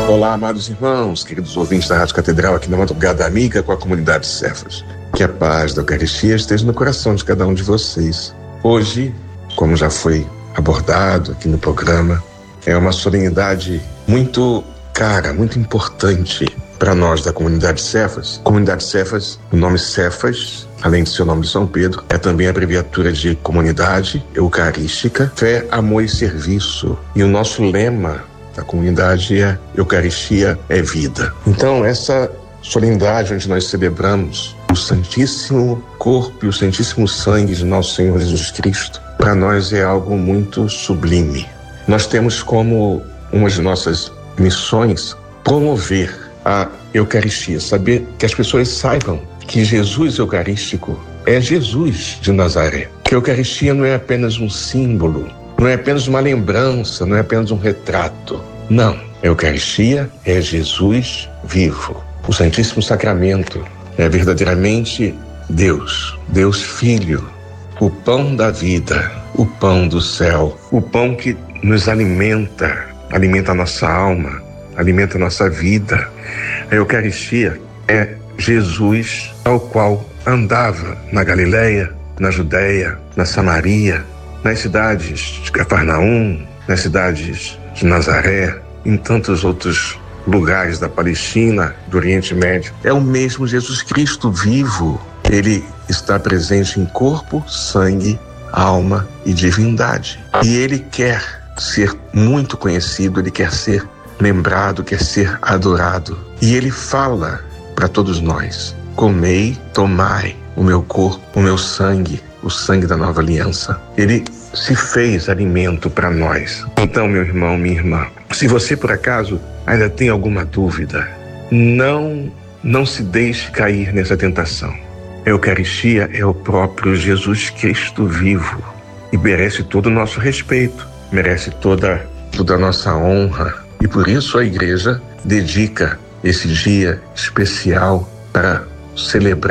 Olá, amados irmãos, queridos ouvintes da Rádio Catedral, aqui na Madrugada Amiga com a comunidade Cefas. Que a paz da Eucaristia esteja no coração de cada um de vocês. Hoje, como já foi abordado aqui no programa, é uma solenidade muito cara, muito importante para nós da comunidade Cefas. Comunidade Cefas, o nome Cefas, além de ser o nome de São Pedro, é também a abreviatura de Comunidade Eucarística, Fé, Amor e Serviço. E o nosso lema da comunidade é Eucaristia é Vida. Então, essa solenidade onde nós celebramos o Santíssimo Corpo e o Santíssimo Sangue de nosso Senhor Jesus Cristo, para nós é algo muito sublime. Nós temos como uma de nossas missões promover a Eucaristia, saber que as pessoas saibam que Jesus Eucarístico é Jesus de Nazaré. Que a Eucaristia não é apenas um símbolo, não é apenas uma lembrança, não é apenas um retrato. Não, a Eucaristia é Jesus vivo. O Santíssimo Sacramento é verdadeiramente Deus, Deus Filho, o pão da vida, o pão do céu, o pão que nos alimenta, alimenta a nossa alma, alimenta a nossa vida. A Eucaristia é Jesus ao qual andava na Galileia, na Judéia, na Samaria, nas cidades de Cafarnaum, nas cidades de Nazaré, em tantos outros lugares da Palestina, do Oriente Médio. É o mesmo Jesus Cristo vivo. Ele está presente em corpo, sangue, alma e divindade. E ele quer ser muito conhecido, ele quer ser lembrado, quer ser adorado. E ele fala para todos nós: comei, tomai o meu corpo, o meu sangue, o sangue da nova aliança. Ele se fez alimento para nós. Então, meu irmão, minha irmã, se você por acaso ainda tem alguma dúvida, não se deixe cair nessa tentação. A Eucaristia é o próprio Jesus Cristo vivo e merece todo o nosso respeito, merece toda a nossa honra. E por isso a Igreja dedica esse dia especial para celebrar